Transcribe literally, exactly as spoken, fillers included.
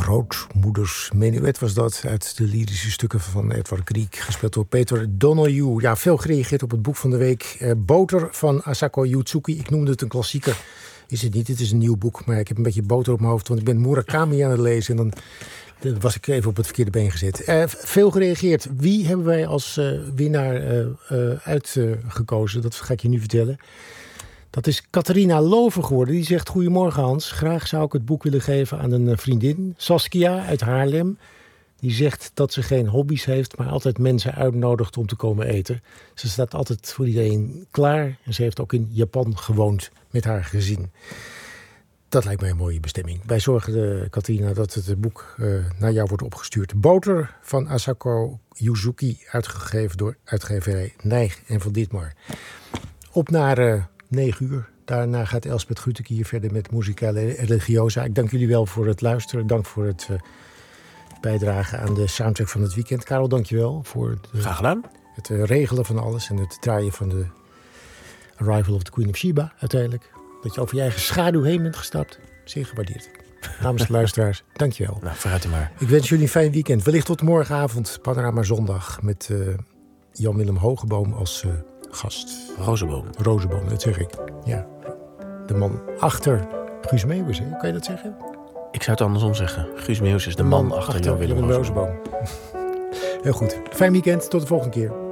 Grootmoeders Menuet was dat, uit de lyrische stukken van Edward Grieg, gespeeld door Peter Donahue. Ja, veel gereageerd op het boek van de week. Uh, Boter van Asako Yutsuki. Ik noemde het een klassieker. Is het niet, het is een nieuw boek, maar ik heb een beetje boter op mijn hoofd, want ik ben Murakami aan het lezen en dan, dan was ik even op het verkeerde been gezet. Uh, veel gereageerd. Wie hebben wij als uh, winnaar uh, uh, uitgekozen? Uh, dat ga ik je nu vertellen. Dat is Catharina Lover geworden. Die zegt: goedemorgen Hans, graag zou ik het boek willen geven aan een vriendin. Saskia uit Haarlem. Die zegt dat ze geen hobby's heeft, maar altijd mensen uitnodigt om te komen eten. Ze staat altijd voor iedereen klaar. En ze heeft ook in Japan gewoond met haar gezin. Dat lijkt mij een mooie bestemming. Wij zorgen, uh, Catharina, dat het boek uh, naar jou wordt opgestuurd. Boter van Asako Yuzuki, uitgegeven door uitgeverij Nijg en Van Ditmar. Op naar Uh, negen uur. Daarna gaat Elspeth Grütke hier verder met Musica Religiosa. Ik dank jullie wel voor het luisteren. Dank voor het uh, bijdragen aan de soundtrack van het weekend. Karel, dank je wel voor de, Graag gedaan. het uh, regelen van alles en het draaien van de Arrival of the Queen of Sheba uiteindelijk. Dat je over je eigen schaduw heen bent gestapt. Zeer gewaardeerd. Namens de luisteraars, dank je wel. Nou, vooruit er maar. Ik wens jullie een fijn weekend. Wellicht tot morgenavond, Panorama Zondag, met uh, Jan-Willem Hogeboom als uh, gast. Rozenboom. Rozenboom, dat zeg ik. Ja. De man achter Guus Meeuwis, hè? Kan je dat zeggen? Ik zou het andersom zeggen. Guus Meeuwis is de man, man achter, achter Jan-Willem Rozenboom. Heel goed. Fijn weekend. Tot de volgende keer.